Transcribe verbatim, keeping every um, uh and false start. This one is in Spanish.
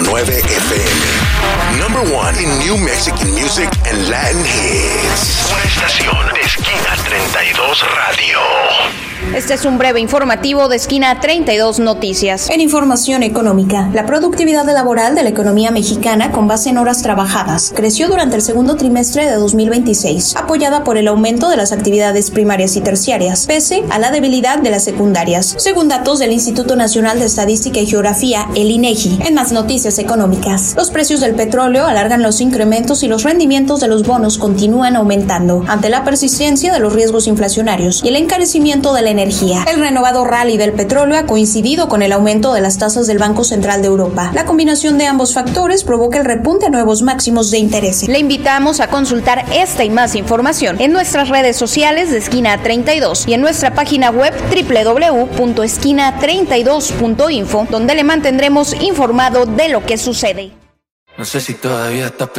nueve F M. Number one in New Mexican music and Latin hits. Una estación de Esquina treinta y dos Radio. Este es un breve informativo de Esquina treinta y dos Noticias. En información económica, la productividad laboral de la economía mexicana con base en horas trabajadas creció durante el segundo trimestre de dos mil veintiséis, apoyada por el aumento de las actividades primarias y terciarias, pese a la debilidad de las secundarias, según datos del Instituto Nacional de Estadística y Geografía, el INEGI. En más noticias económicas, los precios del petróleo alargan los incrementos y los rendimientos de los bonos continúan aumentando ante la persistencia de los riesgos inflacionarios y el encarecimiento de la energía. El renovado rally del petróleo ha coincidido con el aumento de las tasas del Banco Central de Europa. La combinación de ambos factores provoca el repunte a nuevos máximos de interés. Le invitamos a consultar esta y más información en nuestras redes sociales de Esquina treinta y dos y en nuestra página web doble u doble u doble u punto esquina treinta y dos punto info, donde le mantendremos informado de lo que sucede. No sé si todavía está